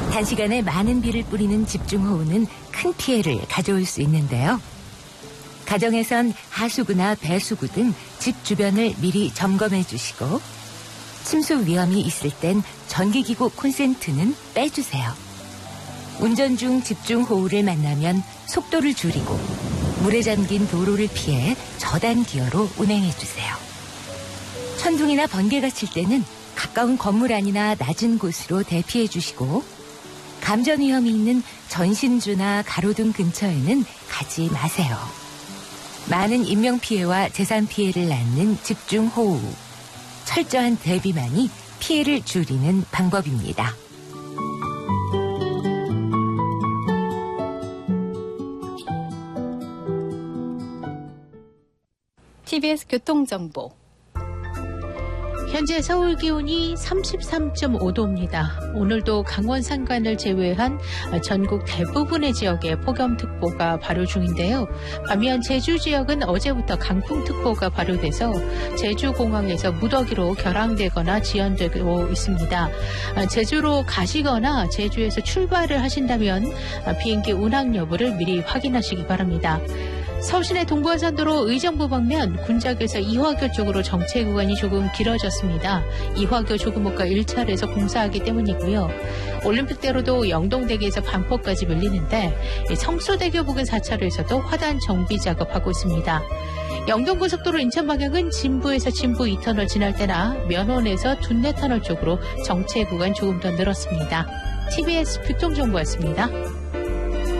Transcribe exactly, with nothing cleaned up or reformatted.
단시간에 많은 비를 뿌리는 집중호우는 큰 피해를 가져올 수 있는데요. 가정에선 하수구나 배수구 등 집 주변을 미리 점검해 주시고 침수 위험이 있을 땐 전기기구 콘센트는 빼주세요. 운전 중 집중호우를 만나면 속도를 줄이고 물에 잠긴 도로를 피해 저단 기어로 운행해 주세요. 천둥이나 번개가 칠 때는 가까운 건물 안이나 낮은 곳으로 대피해 주시고 감전 위험이 있는 전신주나 가로등 근처에는 가지 마세요. 많은 인명피해와 재산 피해를 낳는 집중호우. 철저한 대비만이 피해를 줄이는 방법입니다. 티비에스 교통정보. 현재 서울 기온이 삼십삼 점 오 도입니다. 오늘도 강원 산간을 제외한 전국 대부분의 지역에 폭염특보가 발효 중인데요. 반면 제주 지역은 어제부터 강풍특보가 발효돼서 제주공항에서 무더기로 결항되거나 지연되고 있습니다. 제주로 가시거나 제주에서 출발을 하신다면 비행기 운항 여부를 미리 확인하시기 바랍니다. 서울시내 동부안산도로 의정부 방면 군작에서 이화교 쪽으로 정체 구간이 조금 길어졌습니다. 이화교 조금목과 일 차로에서 공사하기 때문이고요. 올림픽대로도 영동대교에서 반포까지 밀리는데 성수대교 부근 사 차로에서도 화단 정비 작업하고 있습니다. 영동고속도로 인천 방향은 진부에서 진부 이 터널 지날 때나 면원에서 둔내 터널 쪽으로 정체 구간 조금 더 늘었습니다. 티비에스 교통정보였습니다.